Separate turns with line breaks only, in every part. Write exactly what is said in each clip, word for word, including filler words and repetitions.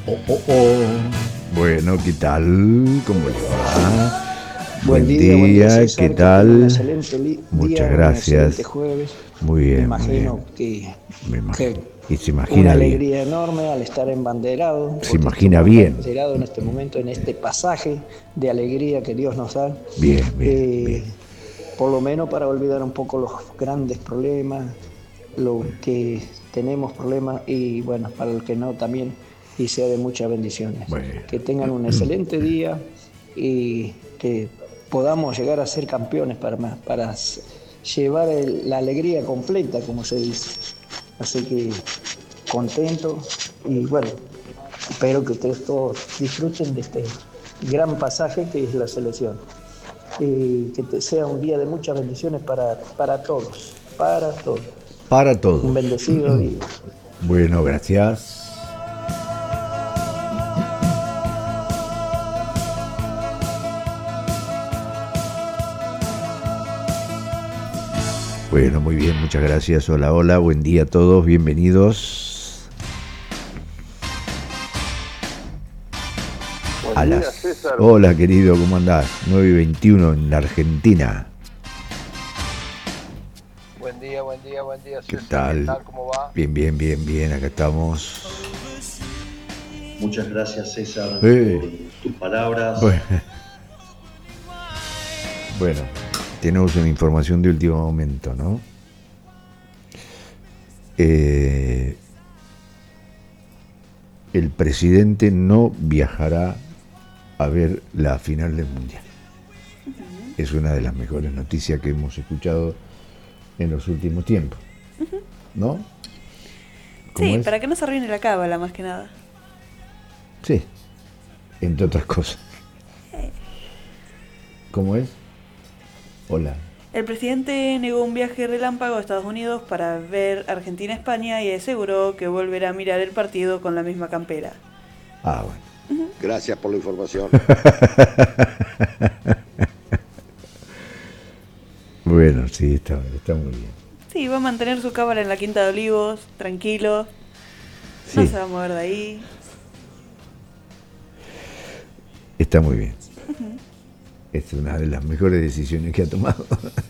Oh, oh, oh. Bueno, ¿qué tal? ¿Cómo le va?
Buen, buen día,
día,
buen día César,
¿qué tal?
Un excelente li-
Muchas
día,
gracias.
Un excelente jueves.
Muy bien,
Me imagino
muy bien.
que,
Me imagino.
que
Y se imagina
una
bien.
alegría enorme al estar embanderado.
Se imagina
estamos
bien.
Embanderado en este momento, en este pasaje de alegría que Dios nos da.
Bien, bien,
eh,
bien.
Por lo menos para olvidar un poco los grandes problemas, lo que tenemos problemas y bueno, para el que no también, y sea de muchas bendiciones.
Bueno.
Que tengan un excelente día y que podamos llegar a ser campeones para, para llevar el, la alegría completa, como se dice. Así que contento y bueno, espero que ustedes todos disfruten de este gran pasaje que es la selección. Y que te sea un día de muchas bendiciones para, para todos, para todos.
Para todos.
Un bendecido día.
Bueno, gracias. Bueno, muy bien, muchas gracias. Hola, hola, buen día a todos, bienvenidos.
Buen
a
día,
las...
César.
Hola, querido, ¿cómo andás? nueve y veintiuno en la Argentina.
Buen día, buen día, buen día,
¿Qué
César.
tal?
¿Qué tal? ¿Cómo va?
Bien, bien, bien, bien, acá estamos.
Muchas gracias, César,
Eh.
por tus palabras.
Bueno. bueno, tenemos una información de último momento, ¿no? Eh, el presidente no viajará a ver la final del Mundial. Uh-huh. Es una de las mejores noticias que hemos escuchado en los últimos tiempos, uh-huh. ¿no?
Sí,
es?
Para que no se arruine la cábala, más que nada.
Sí, entre otras cosas.
Eh.
¿Cómo es? Hola.
El presidente negó un viaje relámpago a Estados Unidos para ver Argentina-España y aseguró que volverá a mirar el partido con la misma campera.
Ah, bueno.
Uh-huh. Gracias por la información.
Bueno, sí, está, está muy bien.
Sí, va a mantener su cámara en la Quinta de Olivos, tranquilo.
Sí.
No se va a mover de ahí.
Está muy bien.
Uh-huh.
Es una de las mejores decisiones que ha tomado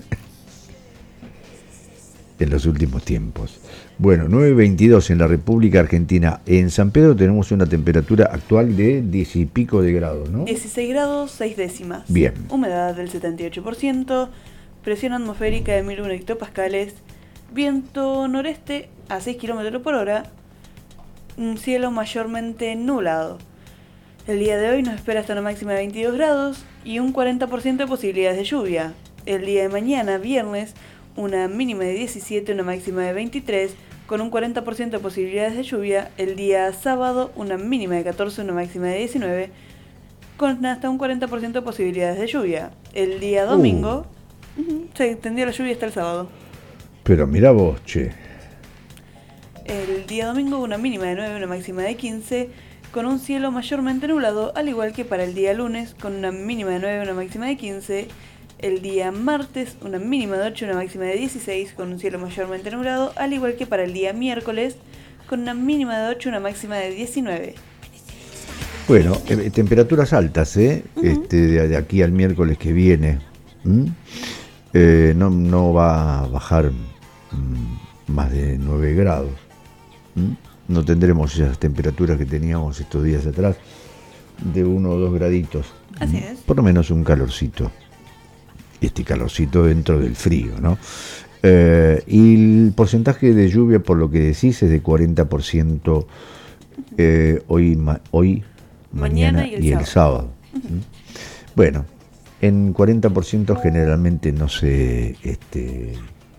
en los últimos tiempos. Bueno, nueve veintidós en la República Argentina. En San Pedro tenemos una temperatura actual de diez y pico de grados, ¿no?
dieciséis grados, seis décimas.
Bien.
Humedad del setenta y ocho por ciento. Presión atmosférica de mil uno hectopascales. Viento noreste a seis kilómetros por hora. Un cielo mayormente nublado. El día de hoy nos espera hasta una máxima de veintidós grados y un cuarenta por ciento de posibilidades de lluvia. El día de mañana, viernes, una mínima de diecisiete, una máxima de veintitrés, con un cuarenta por ciento de posibilidades de lluvia. El día sábado, una mínima de catorce, una máxima de diecinueve, con hasta un cuarenta por ciento de posibilidades de lluvia. El día domingo, uh. uh-huh, se extendió la lluvia hasta el sábado.
Pero mira vos, che.
El día domingo, una mínima de nueve, una máxima de quince, con un cielo mayormente nublado, al igual que para el día lunes, con una mínima de nueve, una máxima de quince. El día martes, una mínima de ocho, una máxima de dieciséis, con un cielo mayormente nublado, al igual que para el día miércoles, con una mínima de ocho, una máxima de diecinueve.
Bueno, eh, temperaturas altas, ¿eh? Uh-huh. Este, de, de aquí al miércoles que viene. ¿Mm? Eh, no, no va a bajar mm, más de nueve grados. ¿Mm? No tendremos esas temperaturas que teníamos estos días atrás, de uno o dos graditos.
Así es.
Por lo menos un calorcito. Este calorcito dentro del frío, ¿no? Eh, y el porcentaje de lluvia, por lo que decís, es de cuarenta por ciento eh, hoy, ma- hoy, mañana, mañana y el y sábado. El sábado. Uh-huh. Bueno, en cuarenta por ciento generalmente no se... Este,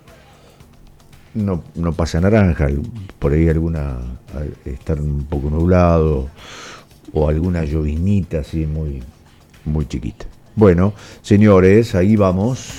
No, no pasa naranja, por ahí alguna, estar un poco nublado o alguna llovinita así muy, muy chiquita. Bueno, señores, ahí vamos.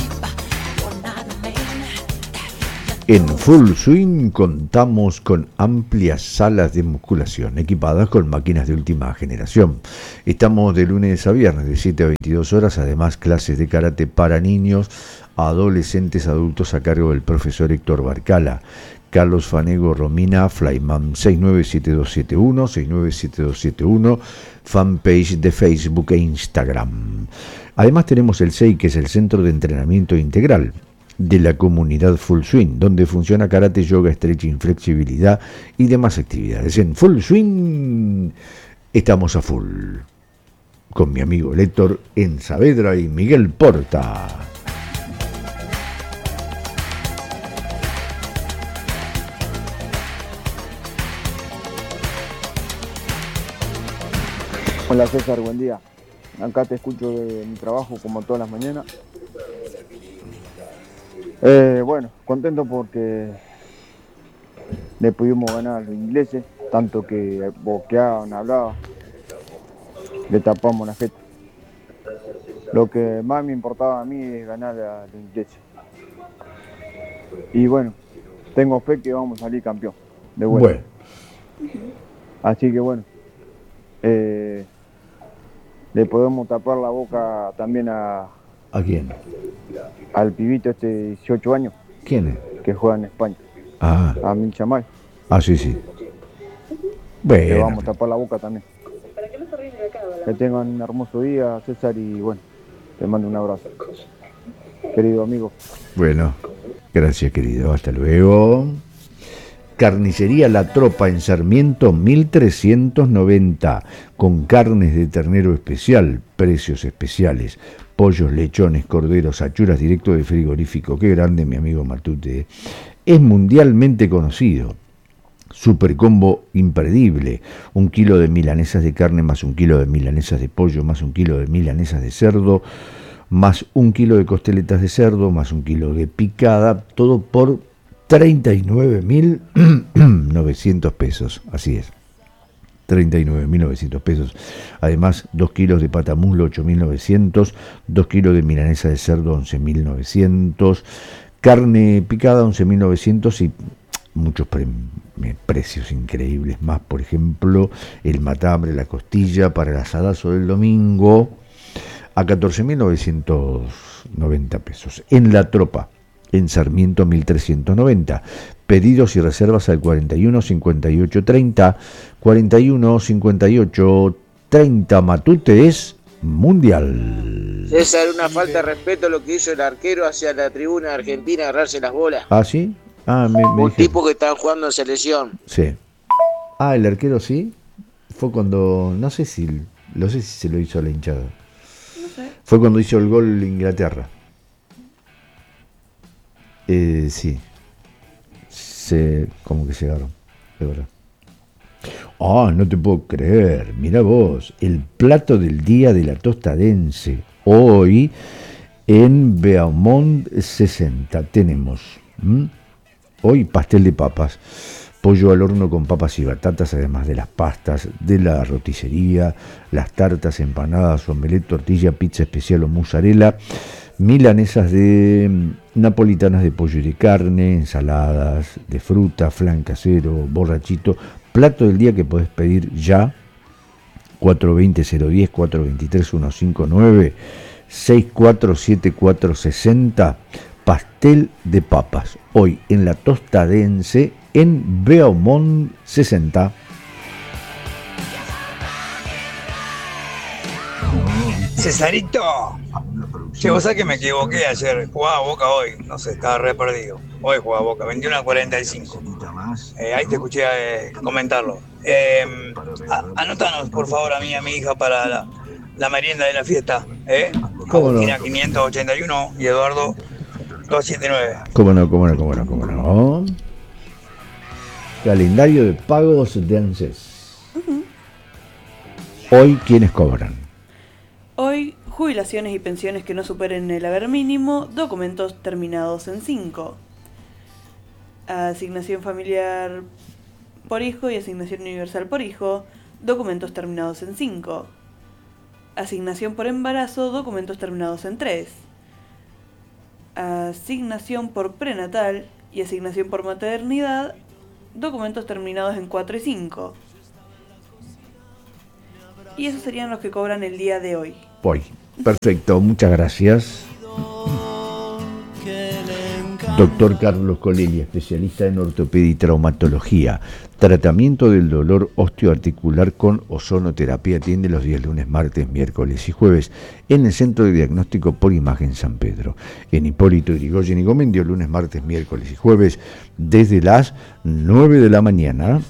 En Full Swing contamos con amplias salas de musculación equipadas con máquinas de última generación. Estamos de lunes a viernes de siete a veintidós horas, además clases de karate para niños, adolescentes, adultos a cargo del profesor Héctor Barcala. Carlos Fanego, Romina, Flyman, seis nueve siete dos siete uno, seis nueve siete dos siete uno, fanpage de Facebook e Instagram. Además tenemos el C E I, que es el Centro de Entrenamiento Integral de la comunidad Full Swing, donde funciona karate, yoga, stretching, flexibilidad y demás actividades. En Full Swing estamos a full, con mi amigo Héctor en Saavedra y Miguel Porta.
Hola César, buen día. Acá te escucho de mi trabajo como todas las mañanas. Eh, bueno, contento porque le pudimos ganar a los ingleses, tanto que boqueaban, hablaban, le tapamos la jeta. Lo que más me importaba a mí es ganar a los ingleses. Y bueno, tengo fe que vamos a salir campeón de vuelta. Bueno. Así que bueno, eh, le podemos tapar la boca también a...
¿A quién?
Al pibito este de dieciocho años.
¿Quién es?
Que juega en España.
Ah.
A Mil Chamal.
Ah, sí, sí. Bueno.
Le vamos a tapar la boca también. Que tengan un hermoso día, César, y bueno, te mando un abrazo. Querido amigo.
Bueno, gracias, querido. Hasta luego. Carnicería La Tropa en Sarmiento mil trescientos noventa, con carnes de ternero especial, precios especiales, pollos, lechones, corderos, achuras directo de frigorífico. Qué grande, mi amigo Matute. Es mundialmente conocido. Super combo imperdible. Un kilo de milanesas de carne más un kilo de milanesas de pollo más un kilo de milanesas de cerdo más un kilo de costeletas de cerdo más un kilo de picada. Todo por treinta y nueve mil novecientos pesos, así es, treinta y nueve mil novecientos pesos. Además, dos kilos de patamuslo, ocho mil novecientos, dos kilos de milanesa de cerdo, once mil novecientos, carne picada, once mil novecientos y muchos pre precios increíbles más. Por ejemplo, el matambre, la costilla para el asadazo del domingo a catorce mil novecientos noventa pesos. En La Tropa, en Sarmiento mil trescientos noventa. Pedidos y reservas al cuarenta y uno cincuenta y ocho treinta, cuarenta y uno cincuenta y ocho treinta. Matute es mundial.
César, una falta de respeto lo que hizo el arquero hacia la tribuna argentina, agarrarse las bolas.
¿Ah, sí? Ah, me, me
Un
dije...
tipo que estaba jugando en selección.
Sí. Ah, el arquero sí. Fue cuando, no sé si, no sé si se lo hizo a la hinchada.
No sé.
Fue cuando hizo el gol Inglaterra. Eh, sí, se, como que llegaron, de verdad. Ah, no te puedo creer, mira vos, el plato del día de la tostadense, hoy en Beaumont sesenta tenemos, ¿m? Hoy pastel de papas, pollo al horno con papas y batatas, además de las pastas, de la roticería, las tartas, empanadas, omelette, tortilla, pizza especial o mozzarella, milanesas de napolitanas de pollo y de carne, ensaladas de fruta, flan casero, borrachito, plato del día que podés pedir ya, cuatro dos cero cero uno cero, cuatro dos tres uno cinco nueve, seis cuatro siete cuatro seis cero, pastel de papas, hoy en la Tostadense en Beaumont sesenta.
Cesarito, che, vos sabés que me equivoqué ayer, jugaba Boca hoy, no sé, estaba re perdido. Hoy jugaba Boca, veintiuno a cuarenta y cinco. Eh, ahí te escuché eh, comentarlo. Eh, a, anotanos, por favor, a mí y a mi hija para la, la merienda de la fiesta. ¿eh?
¿Cómo no?
Agustina quinientos ochenta y uno y Eduardo doscientos setenta y nueve.
¿Cómo no, cómo no, cómo no, cómo no? Calendario de pagos de ANSES.
Uh-huh.
Hoy, ¿quiénes cobran?
Hoy, jubilaciones y pensiones que no superen el haber mínimo, documentos terminados en cinco. Asignación familiar por hijo y asignación universal por hijo, documentos terminados en cinco. Asignación por embarazo, documentos terminados en tres. Asignación por prenatal y asignación por maternidad, documentos terminados en cuatro y cinco. Y esos serían los que cobran el día de hoy.
Hoy. Perfecto, muchas gracias. Doctor Carlos Colella, especialista en ortopedia y traumatología. Tratamiento del dolor osteoarticular con ozonoterapia. Atiende los días lunes, martes, miércoles y jueves en el Centro de Diagnóstico por Imagen San Pedro. En Hipólito Yrigoyen y Gomendio, lunes, martes, miércoles y jueves desde las nueve de la mañana.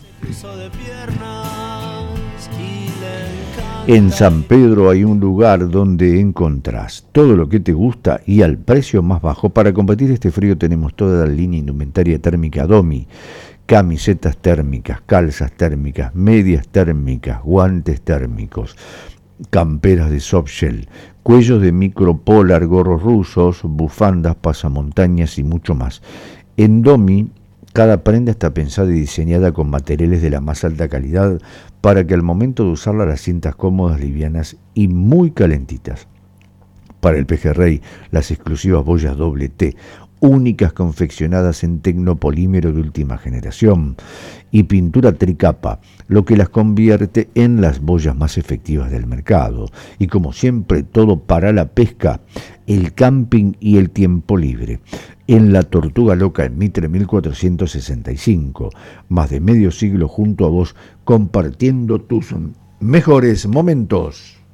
En San Pedro hay un lugar donde encontrás todo lo que te gusta y al precio más bajo. Para combatir este frío tenemos toda la línea indumentaria térmica Domi. Camisetas térmicas, calzas térmicas, medias térmicas, guantes térmicos, camperas de softshell, cuellos de micropolar, gorros rusos, bufandas, pasamontañas y mucho más. En Domi, cada prenda está pensada y diseñada con materiales de la más alta calidad para que al momento de usarla las sientas cómodas, livianas y muy calentitas. Para el pejerrey, las exclusivas boyas doble T, únicas confeccionadas en tecnopolímero de última generación, y pintura tricapa, lo que las convierte en las boyas más efectivas del mercado. Y como siempre, todo para la pesca, el camping y el tiempo libre. En La Tortuga Loca, en Mitre mil cuatrocientos sesenta y cinco, más de medio siglo junto a vos, compartiendo tus mejores momentos.